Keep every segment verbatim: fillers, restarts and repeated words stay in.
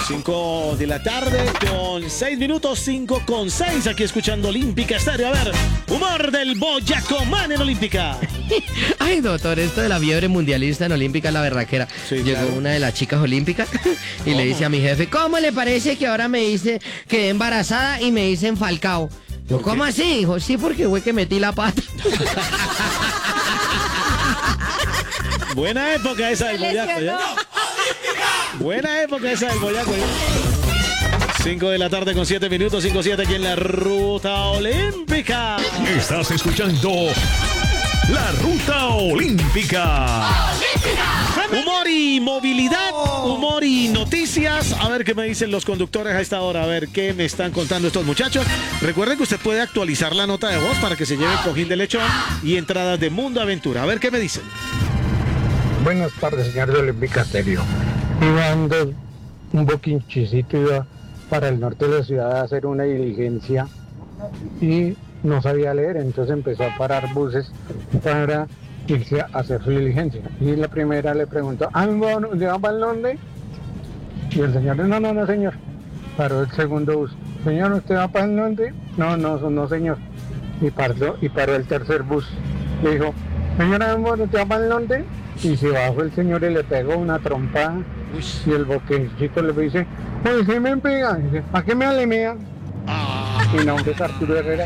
cinco de la tarde con seis minutos, cinco con seis, aquí escuchando Olímpica Estéreo. A ver, humor del Boyacomán en Olímpica. Ay, doctor, esto de la fiebre mundialista en Olímpica es la berraquera. Sí, Llegó claro. una de las chicas olímpicas y le dice a mi jefe, ¿cómo le parece que ahora me dice quedé embarazada y me dicen Falcao? Yo, ¿cómo así? Dijo, sí, porque fue que metí la pata. Buena época esa del Boyaco, ¿ya? Buena época esa del Boyaco, ¿ya? cinco de la tarde con siete minutos, cinco siete aquí en la Ruta Olímpica. Estás escuchando La Ruta Olímpica. Humor y movilidad, humor y noticias. A ver qué me dicen los conductores a esta hora. A ver qué me están contando estos muchachos. Recuerden que usted puede actualizar la nota de voz para que se lleve el cojín de lechón y entradas de Mundo Aventura. A ver qué me dicen. Buenas tardes, señor de Olímpica Estéreo. Iba dando un boquinchicito, iba para el norte de la ciudad a hacer una diligencia y no sabía leer, entonces empezó a parar buses para irse a hacer su diligencia. Y la primera le preguntó, ah, ¿usted va para el norte? Y el señor, no, no, no, señor. Paró el segundo bus. Señor, ¿usted va para el norte? No, no, no, señor. Y paró, y paró el tercer bus. Le dijo, señora, ¿usted va para el norte? Y se bajó el señor y le pegó una trompada. Uy. Y el boquecito le dice, pues ¿qué me pega? Dice, ¿a qué me alemea? Ah. Y no, es Arturo Herrera.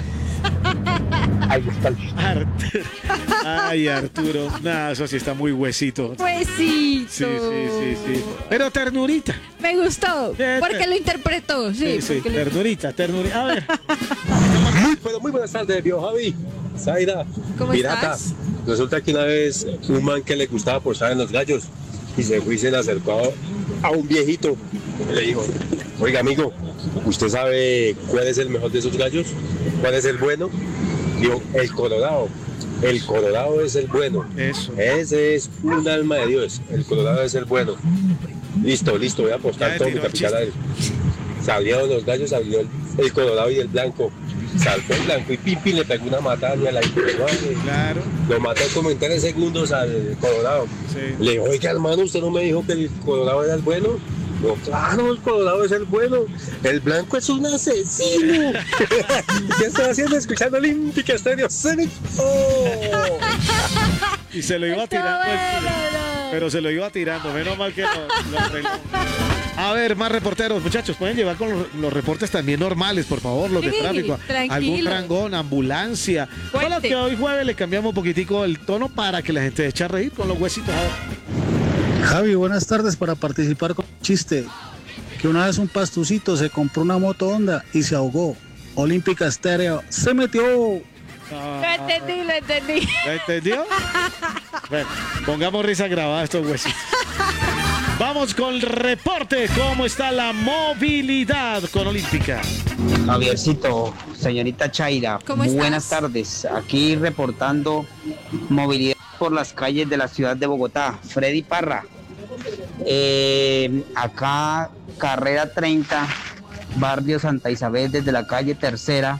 Ahí está el chiste. Arturo. Ay, Arturo. Nada, eso sí está muy huesito. Huesito. Sí, sí, sí, sí. Pero ternurita. Me gustó. Eh, Porque ter- lo interpretó. Sí, Sí, sí, porque lo- ternurita, ternurita. A ver. Muy, pero muy buenas tardes, viejo Javi. Zaira, ¿Cómo pirata. estás? Resulta que una vez un man que le gustaba posar en los gallos y se fue y se le acercó a un viejito y le dijo, oiga amigo, ¿usted sabe cuál es el mejor de esos gallos? ¿Cuál es el bueno? Dijo, el colorado. El colorado es el bueno. Eso. Ese es un alma de Dios. El colorado es el bueno. Listo, listo, voy a Ya apostar le todo mi tiró el capital a él. Salieron los gallos, salió el, el colorado y el blanco. Saltó el blanco y Pipi le pegó una matada y a la madre. Claro. Lo mató como en tres segundos al colorado. Sí. Le dijo, oiga hermano, ¿usted no me dijo que el colorado era el bueno? No, claro, el colorado es el bueno. El blanco es un asesino. ¿Qué estoy haciendo? Escuchando Olímpica Estéreo. ¡Oh! Y se lo iba Está tirando. el- bueno, no. Pero se lo iba tirando. Menos mal que lo, lo arregló. A ver, más reporteros, muchachos, pueden llevar con los, los reportes también normales, por favor, los de Sí, tráfico. tranquilo. Algún trangón, ambulancia. Solo Cuente. que hoy jueves le cambiamos un poquitico el tono para que la gente se eche a reír con los huesitos. A ver. Javi, buenas tardes. Para participar con un chiste, que una vez un pastucito se compró una moto Honda y se ahogó. Olímpica Estéreo se metió. Lo entendí, lo entendí. ¿Ya entendió? Bueno, pongamos risa grabada a estos huesitos. Vamos con el reporte. ¿Cómo está la movilidad con Olímpica? Javiercito, señorita Chaira, ¿Cómo estás? buenas tardes. Aquí reportando movilidad por las calles de la ciudad de Bogotá. Freddy Parra. Eh, acá, carrera treinta, barrio Santa Isabel, desde la calle Tercera,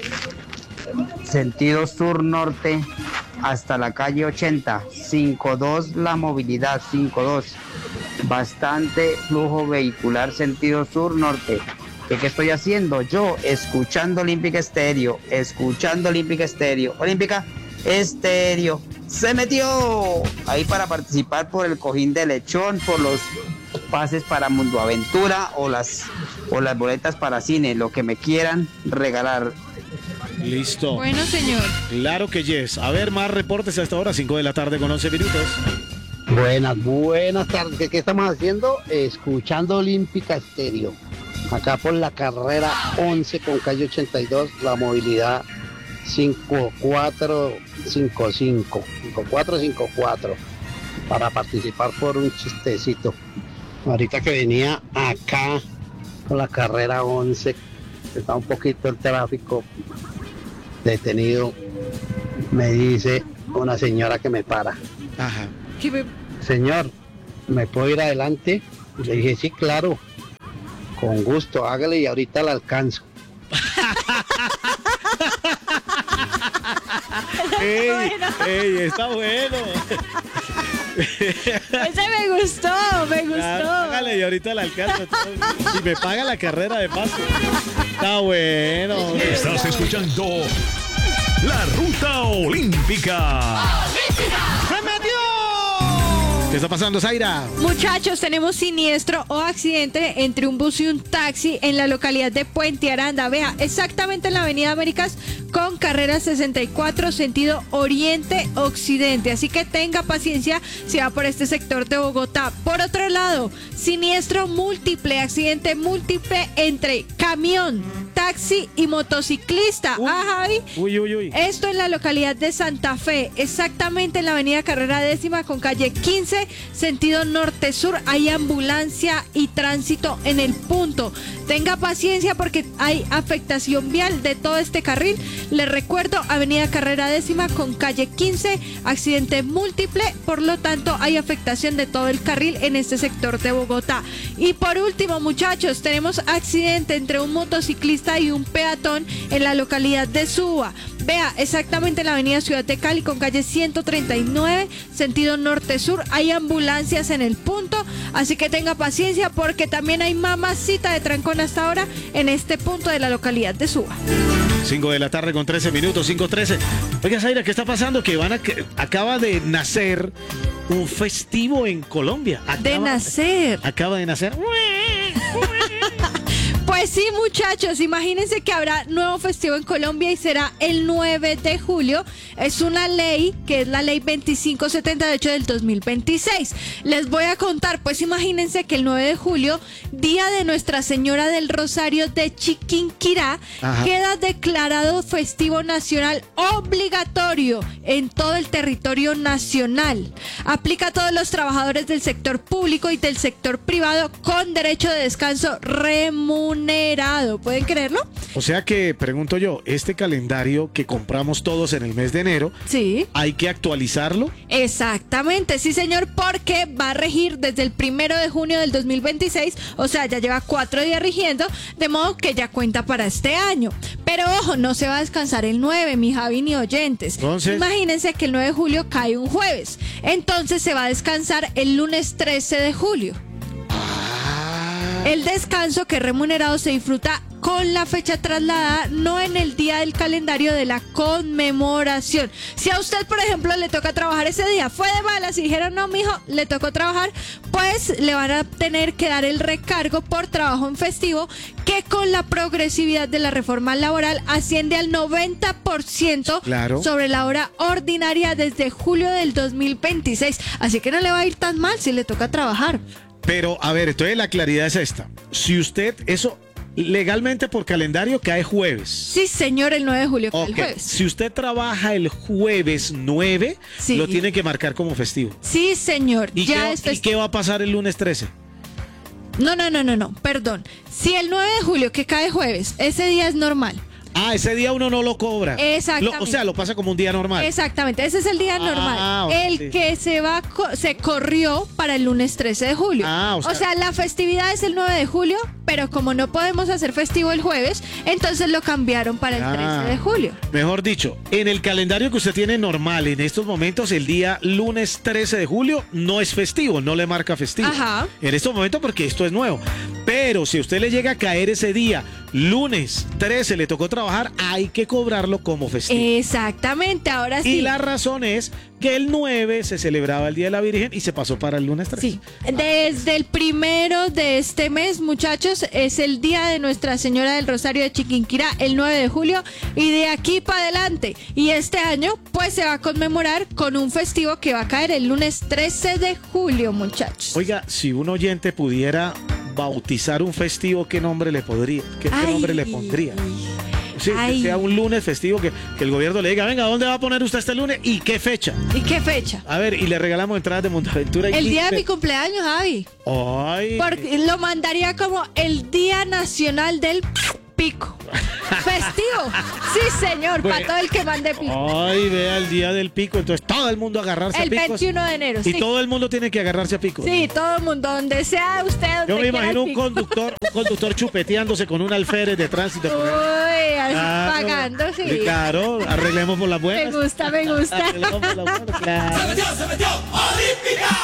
sentido sur-norte, hasta la calle ochenta. cinco dos la movilidad, cinco dos. Bastante flujo vehicular, sentido sur-norte. ¿Qué, ¿Qué estoy haciendo? Yo, escuchando Olímpica Estéreo, escuchando Olímpica Estéreo. Olímpica Estéreo. Se metió ahí para participar por el cojín de lechón, por los pases para Mundo Aventura o las, o las boletas para cine, lo que me quieran regalar. Listo. Bueno, señor. Claro que yes. A ver, más reportes a esta hora, cinco de la tarde con once minutos. Buenas, buenas tardes. ¿Qué, qué estamos haciendo? Escuchando Olímpica Estéreo. Acá por la carrera once con calle ochenta y dos, la movilidad cinco cuatro cinco cinco. cinco cuatro cinco cuatro. Para participar por un chistecito. Ahorita que venía acá con la carrera once, está un poquito el tráfico detenido, me dice una señora que me para. Ajá. ¿Qué me- Señor, ¿me puedo ir adelante? Y le dije, sí, claro, con gusto, hágale y ahorita la alcanzo. ¡Ey! ¡Ey! Está bueno. Ese me gustó, me gustó. Ya, hágale y ahorita la alcanzo. Y me paga la carrera de paso. Está bueno. Estás escuchando La Ruta Olímpica. ¡Se metió! ¿Qué está pasando, Zaira? Muchachos, tenemos siniestro o accidente entre un bus y un taxi en la localidad de Puente Aranda. Vea, exactamente en la Avenida Américas con carrera sesenta y cuatro, sentido oriente-occidente. Así que tenga paciencia si va por este sector de Bogotá. Por otro lado, siniestro múltiple, accidente múltiple entre camión, taxi y motociclista. Uy. Ah, Javi. Uy, uy, uy. Esto en la localidad de Santa Fe, exactamente en la avenida Carrera Décima con calle quince, sentido norte-sur. Hay ambulancia y tránsito en el punto. Tenga paciencia porque hay afectación vial de todo este carril. Les recuerdo, avenida Carrera Décima con calle quince, accidente múltiple, por lo tanto hay afectación de todo el carril en este sector de Bogotá. Y por último, muchachos, tenemos accidente entre un motociclista y un peatón en la localidad de Suba. Vea, exactamente en la avenida Ciudad de Cali con calle ciento treinta y nueve, sentido norte-sur. Hay ambulancias en el punto, así que tenga paciencia porque también hay mamacita de trancón hasta ahora en este punto de la localidad de Suba. cinco de la tarde con trece minutos, cinco trece. Oiga, Zaira, ¿qué está pasando? Que van a que acaba de nacer un festivo en Colombia. Acaba, De nacer. Acaba de nacer. Pues sí, muchachos, imagínense que habrá nuevo festivo en Colombia y será el nueve de julio. Es una ley que es la ley veinticinco setenta y ocho del dos mil veintiséis. Les voy a contar, pues imagínense que el nueve de julio, día de Nuestra Señora del Rosario de Chiquinquirá, Ajá. queda declarado festivo nacional obligatorio en todo el territorio nacional. Aplica a todos los trabajadores del sector público y del sector privado con derecho de descanso remunerado. ¿Pueden creerlo? O sea que, pregunto yo, este calendario que compramos todos en el mes de enero, Sí. ¿hay que actualizarlo? Exactamente, sí señor, porque va a regir desde el primero de junio del dos mil veintiséis, o sea, ya lleva cuatro días rigiendo, de modo que ya cuenta para este año. Pero ojo, no se va a descansar el nueve, mi Javi ni oyentes. Entonces, imagínense que el nueve de julio cae un jueves, entonces se va a descansar el lunes trece de julio. El descanso que es remunerado se disfruta con la fecha trasladada, no en el día del calendario de la conmemoración. Si a usted, por ejemplo, le toca trabajar ese día, fue de malas y dijeron, no, mijo, le tocó trabajar, pues le van a tener que dar el recargo por trabajo en festivo, que con la progresividad de la reforma laboral asciende al noventa por ciento Claro. sobre la hora ordinaria desde julio del dos mil veintiséis. Así que no le va a ir tan mal si le toca trabajar. pero a ver, entonces la claridad es esta. Si usted, eso legalmente por calendario cae jueves. Sí, señor, el nueve de julio, cae el Ok, jueves. si usted trabaja el jueves nueve, Sí. lo tiene que marcar como festivo. Sí, señor, ¿Y, ya qué, es ¿Y festivo. qué va a pasar el lunes trece? No, no, no, no, no, perdón. Si el nueve de julio, que cae jueves, ese día es normal. Ah, ese día uno no lo cobra. Exactamente. Lo- o sea, lo pasa como un día normal. Exactamente, ese es el día Ah, normal. ok. El que se va co- se corrió para el lunes trece de julio. Ah, o o, sea- sea, la festividad es el nueve de julio, pero como no podemos hacer festivo el jueves, entonces lo cambiaron para el Ah. trece de julio. Mejor dicho, en el calendario que usted tiene normal en estos momentos, el día lunes trece de julio no es festivo, no le marca festivo. Ajá. En estos momentos porque esto es nuevo. Pero si a usted le llega a caer ese día, lunes trece, le tocó trabajar, hay que cobrarlo como festivo. Exactamente, ahora sí. Y la razón es que el nueve se celebraba el Día de la Virgen y se pasó para el lunes trece. Sí, desde el primero de este mes, muchachos, es el día de Nuestra Señora del Rosario de Chiquinquirá, el nueve de julio, y de aquí para adelante. Y este año, pues se va a conmemorar con un festivo que va a caer el lunes trece de julio, muchachos. Oiga, si un oyente pudiera bautizar un festivo, ¿qué nombre le podría? ¿Qué, qué Ay. nombre le pondría? Sí, que Ay. sea un lunes festivo, que, que el gobierno le diga, venga, ¿dónde va a poner usted este lunes? ¿Y qué fecha? ¿Y qué fecha? A ver, y le regalamos entradas de Montaventura. y El día de mi quince. cumpleaños, Javi. Ay. Porque lo mandaría como el Día Nacional del Pico. Festivo. Sí, señor, Bueno. para todo el que mande pico. Ay, vea el día del pico. Entonces todo el mundo agarrarse El a picos. veintiuno de enero, Y sí. todo el mundo tiene que agarrarse a picos. Sí, todo el mundo, donde sea usted, donde Yo me quiera imagino el un pico. conductor, un conductor chupeteándose con un alférez de tránsito. Uy, así Claro. pagando, sí. Claro, arreglemos por las Me buenas. gusta, me gusta. Arreglemos por las buenas, claro. Se metió, se metió, Olímpica.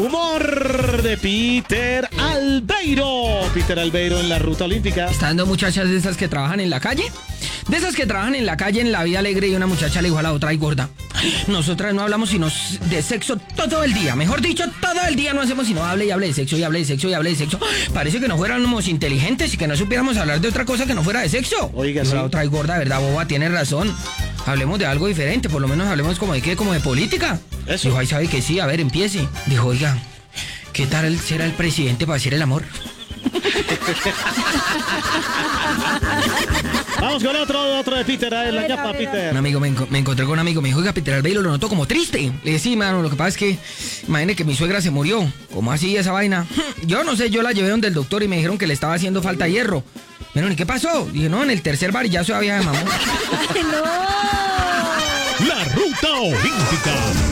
Humor de Peter Albeiro. Peter Albeiro en la ruta olímpica. Está dando muchachas de esas que trabajan en la calle. De esas que trabajan en la calle en la vida alegre y una muchacha le dijo a la otra, ay gorda, nosotras no hablamos sino de sexo todo el día. Mejor dicho, todo el día no hacemos sino hable y hable de sexo y hable de sexo y hable de sexo. Parece que no fuéramos inteligentes y que no supiéramos hablar de otra cosa que no fuera de sexo. Oiga, dijo sí. la otra, ay gorda, verdad, boba, tiene razón. Hablemos de algo diferente, por lo menos hablemos como de qué, como de política. Eso. Dijo, ay, sabe que sí, a ver, empiece. Dijo, oiga, ¿qué tal será el presidente para hacer el amor? Vamos con otro, otro de Peter, ahí en la capa, Peter. Un amigo, me, enco- me encontré con un amigo, me dijo, oiga, Peter Albeiro lo noto como triste. Le dije, sí, mano, lo que pasa es que, imagínate que mi suegra se murió. ¿Cómo así esa vaina? Yo no sé, yo la llevé donde el doctor y me dijeron que le estaba haciendo falta hierro. Pero, ¿y qué pasó? Dije, no, en el tercer varillazo había de mamón. La ruta olímpica.